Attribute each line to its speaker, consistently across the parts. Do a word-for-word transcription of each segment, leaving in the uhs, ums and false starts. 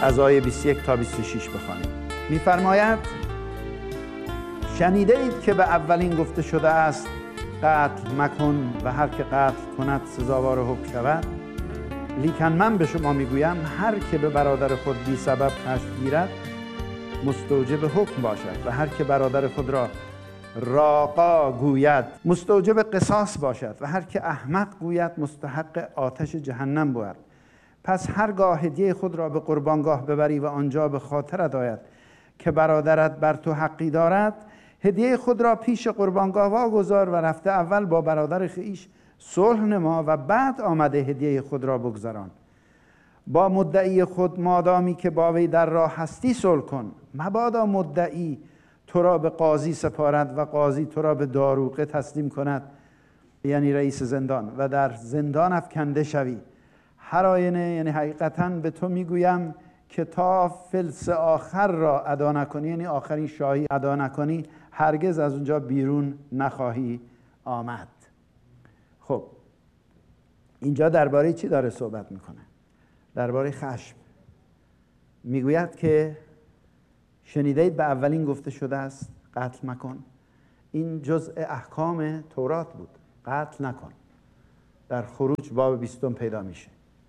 Speaker 1: از آیه بیست و یک تا بیست و شش بخوانیم. می‌فرماید شنیده اید که به اولین گفته شده است قتل مکن و هر که قتل کند سزاوار حکم شود. لیکن من به شما میگویم هر که به برادر خود بی سبب خشم گیرد مستوجب حکم باشد و هر که برادر خود را راقا گوید مستوجب قصاص باشد و هر که احمق گوید مستحق آتش جهنم بود. پس هرگاه هدیه خود را به قربانگاه ببری و آنجا به خاطرت آید که برادرت بر تو حقی دارد، هدیه خود را پیش قربانگاه واگذار و رفته اول با برادر خویش صلح نما و بعد آمده هدیه خود را بگذران. با مدعی خود مادامی که با وی در راه هستی صلح کن، مبادا مدعی تو را به قاضی سپارد و قاضی تو را به داروغه تسلیم کند، یعنی رئیس زندان، و در زندان افکنده شوی. هر آینه، یعنی حقیقتاً به تو میگویم که تا فلس آخر را ادا نکنی، یعنی آخرین شاهی ادا نکنی، هرگز از اونجا بیرون نخواهی آمد. خب اینجا درباره چی داره صحبت میکنه؟ درباره خشم. میگوید که شنیدید به اولین گفته شده است قتل مکن. این جزء احکام تورات بود، قتل نکن. در خروج باب بیستم پیدا میشه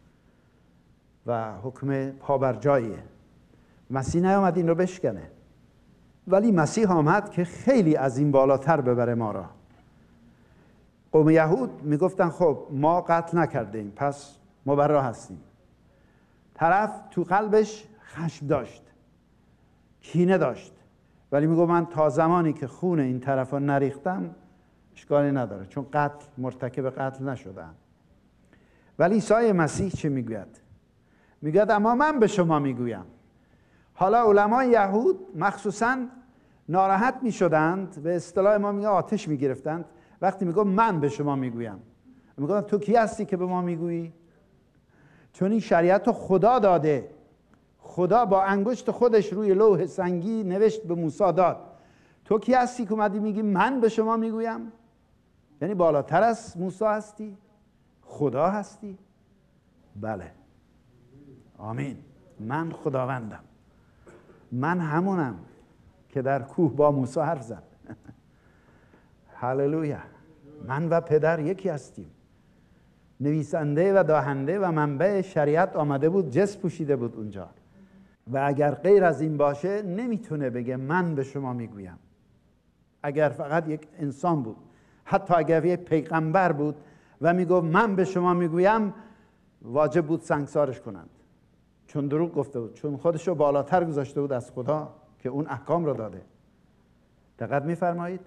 Speaker 1: و حکم پابرجاییه. مسیح نیامد این رو بشکنه، ولی مسیح آمد که خیلی از این بالاتر ببره ما را. قوم یهود میگفتن خب ما قتل نکردیم پس مبرا هستیم. طرف تو قلبش خشم داشت، کینه داشت، ولی میگو من تا زمانی که خون این طرف رو نریختم اشکالی نداره، چون قتل مرتکب قتل نشدم. ولی عیسی مسیح چه میگوید؟ میگوید اما من به شما میگویم. حالا علمای یهود مخصوصاً ناراحت میشدند، به اصطلاح ما میگه آتش میگرفتند وقتی میگم من به شما میگویم. میگم تو کی هستی که به ما میگویی؟ چون این شریعت رو خدا داده. خدا با انگشت خودش روی لوح سنگی نوشت به موسی داد. تو کی هستی که اومدی میگی من به شما میگویم؟ یعنی بالاتر از موسی هستی؟ خدا هستی؟ بله، آمین. من خداوندم. من همونم که در کوه با موسی حرف زد. هللویا. من و پدر یکی هستیم. نویسنده و داهنده و منبع شریعت آمده بود، جسم پوشیده بود اونجا، و اگر غیر از این باشه نمیتونه بگه من به شما میگویم. اگر فقط یک انسان بود، حتی اگر یک پیغمبر بود و میگفت من به شما میگویم، واجب بود سنگسارش کنند، چون دروغ گفته بود، چون خودشو بالاتر گذاشته بود از خدا که اون احکام رو داده. دقت میفرمایید؟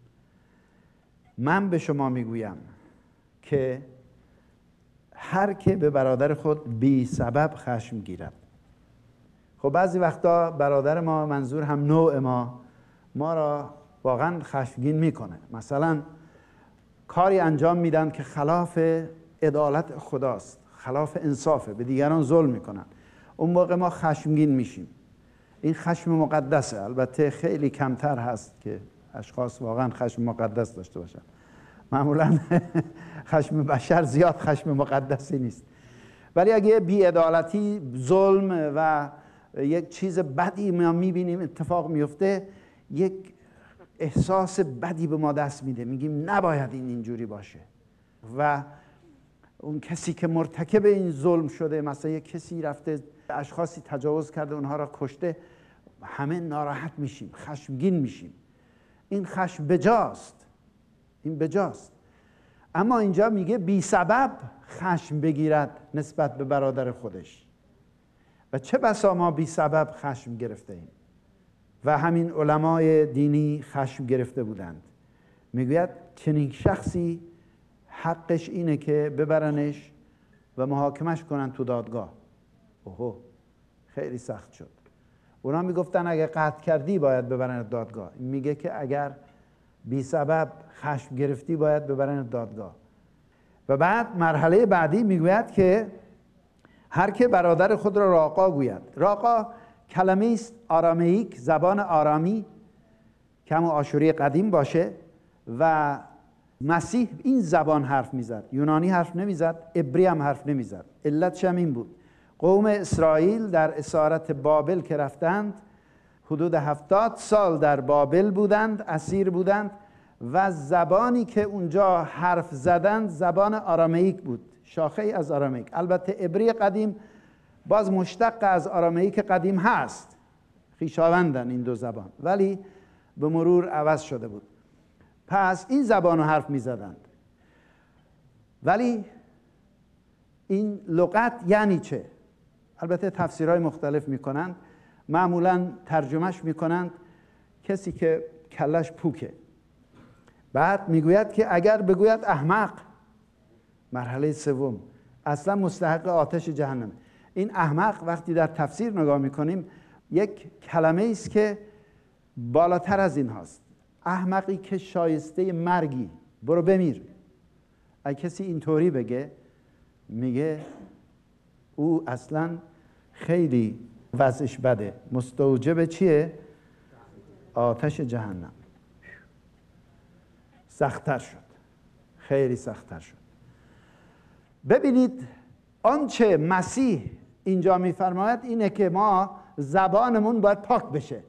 Speaker 1: من به شما میگویم که هر که به برادر خود بی سبب خشم گیرد. خب بعضی وقتا برادر ما، منظور هم نوع ما، ما را واقعا خشمگین میکنه. مثلا کاری انجام میدن که خلاف عدالت خداست، خلاف انصافه، به دیگران ظلم میکنن. اون موقع ما خشمگین میشیم. این خشم مقدسه. البته خیلی کمتر هست که اشخاص واقعا خشم مقدس داشته باشن. معمولا خشم بشر زیاد خشم مقدسی نیست. ولی اگه بی‌عدالتی، ظلم و یک چیز بدی ما میبینیم اتفاق میفته، یک احساس بدی به ما دست میده، میگیم نباید این اینجوری باشه. و اون کسی که مرتکب این ظلم شده، مثلا یک کسی رفته اشخاصی تجاوز کرده، اونها را کشته، همه ناراحت میشیم، خشمگین میشیم. این خشم بجاست، این بجاست. اما اینجا میگه بی سبب خشم بگیرد نسبت به برادر خودش. و چه بسا ما بی سبب خشم گرفته ایم و همین علمای دینی خشم گرفته بودند. میگوید چنین شخصی حقش اینه که ببرنش و محاکمش کنن تو دادگاه. اوه، خیلی سخت شد. اونا میگفتن اگه قتل کردی باید ببرن دادگاه. این میگه که اگر بی سبب خشم گرفتی باید ببرن دادگاه. و بعد مرحله بعدی میگوید که هر که برادر خود را راقا گوید. راقا کلمه است آرامیک، زبان آرامی که همون آشوری قدیم باشه، و مسیح این زبان حرف میزد، یونانی حرف نمیزد، عبری هم حرف نمیزد. علتش هم این بود، قوم اسرائیل در اسارت بابل که رفتند حدود هفتاد سال در بابل بودند، اسیر بودند و زبانی که اونجا حرف زدند زبان آرامیک بود، شاخه ای از آرامیک. البته عبری قدیم باز مشتق از آرامیک قدیم هست، خویشاوندن این دو زبان، ولی به مرور عوض شده بود. پس این زبان رو حرف می زدند. ولی این لغت یعنی چه؟ البته تفسیرهای مختلف می کنند. معمولا ترجمهش می کنند کسی که کلش پوکه. بعد میگوید که اگر بگوید احمق، مرحله سوم، اصلا مستحق آتش جهنم. این احمق وقتی در تفسیر نگاه میکنیم یک کلمه است که بالاتر از این هاست. احمقی که شایسته مرگی، برو بمیر. اگه کسی اینطوری بگه، میگه او اصلا خیلی وضعش بده، مستوجب چیه؟ آتش جهنم. سخت‌تر شد، خیلی سخت‌تر شد. ببینید آنچه مسیح اینجا می‌فرماید اینه که ما زبانمون باید پاک بشه،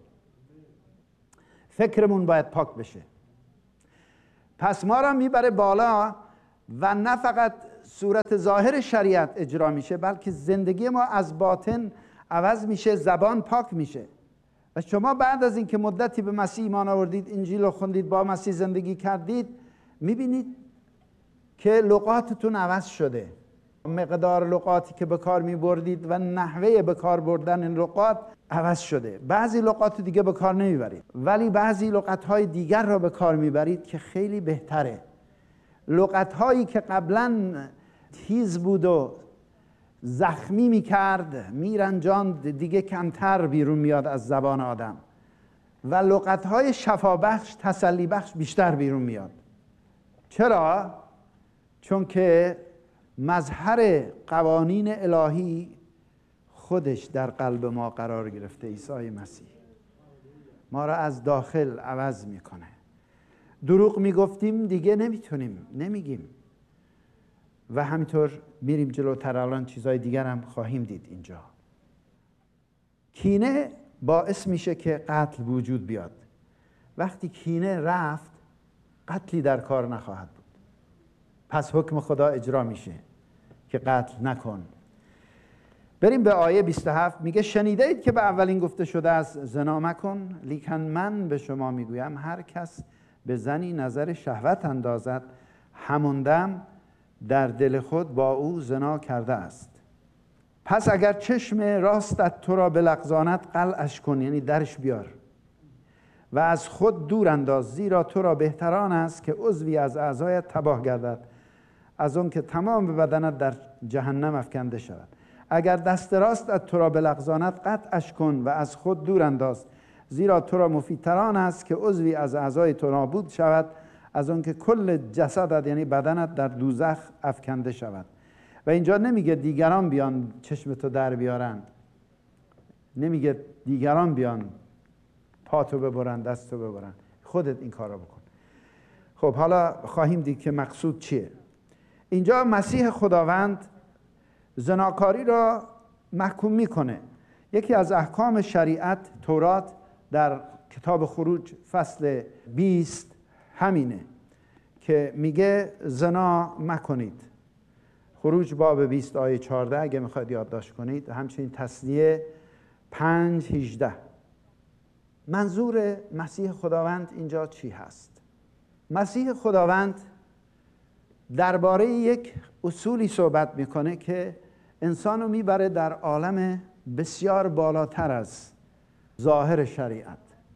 Speaker 1: فکرمون باید پاک بشه. پس ما را میبره بالا و نه فقط صورت ظاهر شریعت اجرا میشه، بلکه زندگی ما از باطن عوض میشه، زبان پاک میشه. و شما بعد از اینکه مدتی به مسیح ایمان آوردید، انجیل رو خوندید، با مسیح زندگی کردید، میبینید که لغاتتون عوض شده. مقدار لغاتی که به کار میبردید و نحوه به کار بردن این لغات عوض شده. بعضی لغات دیگه به کار نمیبرید، ولی بعضی لغت‌های دیگر را به کار میبرید که خیلی بهتره. لغت‌هایی که قبلاً تیز بود و زخمی میکرد، میرنجاند، دیگه کمتر بیرون میاد از زبان آدم و لغت‌های شفابخش، تسلی بخش بیشتر بیرون میاد. چرا؟ چون که مظهر قوانین الهی خودش در قلب ما قرار گرفته. عیسی مسیح ما را از داخل عوض میکنه. دروغ میگفتیم دیگه نمیتونیم، نمیگیم. و همینطور میریم جلوتر. الان چیزهای دیگر هم خواهیم دید اینجا. کینه باعث میشه که قتل وجود بیاد. وقتی کینه رفت، قتلی در کار نخواهد بود. پس حکم خدا اجرا میشه که قتل نکن. بریم به آیه بیست و هفت. میگه شنیده اید که به اولین گفته شده از زنا مکن، لیکن من به شما میگویم هر کس به زنی نظر شهوت اندازد، همون دم در دل خود با او زنا کرده است. پس اگر چشم راستت تو را بلغزاند، قلعش کن، یعنی درش بیار و از خود دور انداز، زیرا تو را بهتران است که عضوی از اعضایت تباه گردد از اون که تمام بدنت در جهنم افکنده شود. اگر دست راستت تو را بلغزاند، قطعش کن و از خود دور انداز، زیرا تو را مفیدتران است که عضوی از اعضای تو نابود شود از اون که کل جسدت یعنی بدنت در دوزخ افکنده شود. و اینجا نمیگه دیگران بیان چشمتو در بیارن، نمیگه دیگران بیان پاتو ببرن، دستو ببرن، خودت این کارو بکن. خب حالا خواهیم دید که مقصود چیه. اینجا مسیح خداوند زناکاری را محکوم میکنه. یکی از احکام شریعت تورات در کتاب خروج فصل بیست همینه که میگه زنا مکنید. خروج باب بیست آیه چهارده اگه میخواید یادداشت کنید، همچنین تثنیه پنج هجده. منظور مسیح خداوند اینجا چی هست؟ مسیح خداوند درباره یک اصولی صحبت میکنه که انسانو میبره در عالم بسیار بالاتر از ظاهر شریعت.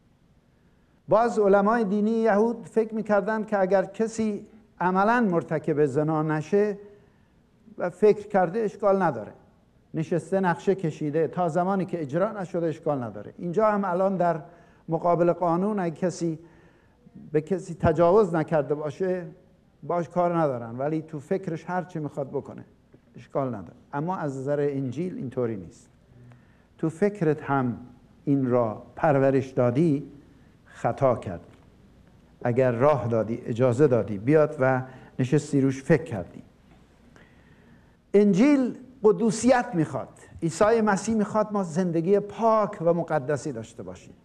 Speaker 1: باز علمای دینی یهود فکر میکردن که اگر کسی عملاً مرتکب زنا نشه و فکر کرده اشکال نداره، نشسته نقشه کشیده، تا زمانی که اجرا نشده اشکال نداره. اینجا هم الان در مقابل قانون اگه کسی به کسی تجاوز نکرده باشه باش کار ندارن، ولی تو فکرش هر چی میخواد بکنه اشکال نداره. اما از نظر انجیل اینطوری نیست. تو فکرت هم این را پرورش دادی، خطا کردی. اگر راه دادی، اجازه دادی بیاد و نشستی روش فکر کردی. انجیل قدوسیت میخواد. عیسی مسیح میخواد ما زندگی پاک و مقدسی داشته باشیم،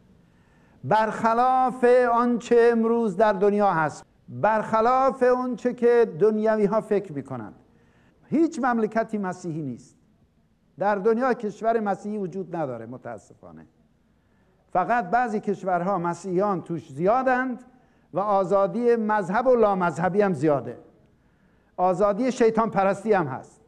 Speaker 1: برخلاف آنچه امروز در دنیا هست، برخلاف آنچه که دنیوی ها فکر میکنند. هیچ مملکتی مسیحی نیست در دنیا. کشور مسیحی وجود نداره متاسفانه. فقط بعضی کشورها مسیحیان توش زیادند و آزادی مذهب و لامذهبی هم زیاده. آزادی شیطان پرستی هم هست.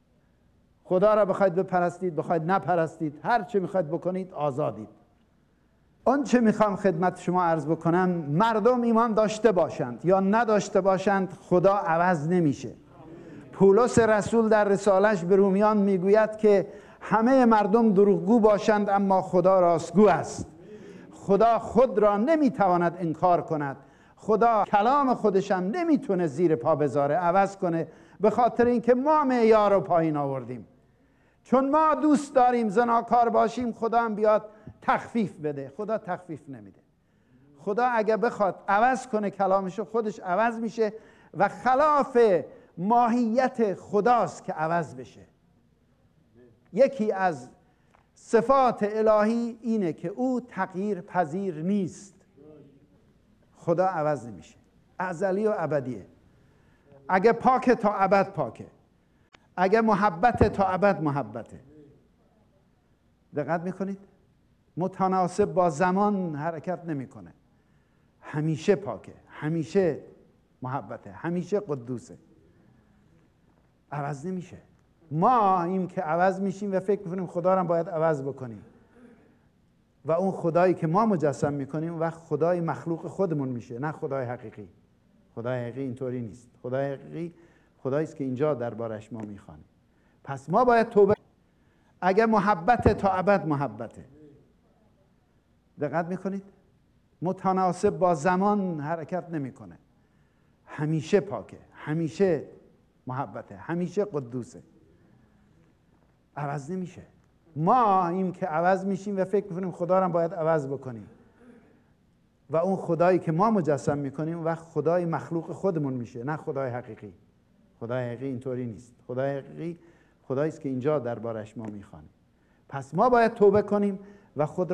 Speaker 1: خدا را بخواید بپرستید، بخواید نپرستید، هر چه میخواید بکنید آزادید. آن چه میخوام خدمت شما عرض بکنم، مردم ایمان داشته باشند یا نداشته باشند، خدا عوض نمیشه. پولس رسول در رسالش به رومیان میگوید که همه مردم دروغگو باشند اما خدا راستگو است. خدا خود را نمیتواند انکار کند. خدا کلام خودش هم نمیتونه زیر پا بذاره، عوض کنه، به خاطر اینکه ما معیار رو پایین آوردیم. چون ما دوست داریم زناکار باشیم، خدا هم بیاد تخفیف بده. خدا تخفیف نمیده. خدا اگه بخواد عوض کنه کلامشو، خودش عوض میشه و خلاف ماهیت خداست که عوض بشه. یکی از صفات الهی اینه که او تغییر پذیر نیست. خدا عوض نمیشه، ازلی و ابدیه. اگه پاکه تا ابد پاکه، اگه محبت تا ابد محبته. دقت میکنید؟ متناسب با زمان حرکت نمیکنه، همیشه پاکه، همیشه محبته، همیشه قدوسه، عوض نمیشه. ما این که عوض میشیم و فکر میکنیم خدا را باید عوض بکنیم و اون خدایی که ما مجسم میکنیم اون وقت خدای مخلوق خودمون میشه، نه خدای حقیقی. خدای حقیقی اینطوری نیست. خدای حقیقی خدایی است که اینجا دربارش ما میخوانیم. پس ما باید توبه. اگه محبت تا ابد محبته. دقت میکنید؟ متناسب با زمان حرکت نمیکنه، همیشه پاکه، همیشه محبته، همیشه قدوسه، عوض نمیشه. ما این که عوض میشیم و فکر میکنیم خدا را باید عوض بکنیم و اون خدایی که ما مجسم میکنیم اون وقت خدای مخلوق خودمون میشه، نه خدای حقیقی. خدای حقیقی اینطوری نیست. خدای حقیقی خدایی است که اینجا دربارش ما میخوانیم. پس ما باید توبه کنیم و خود را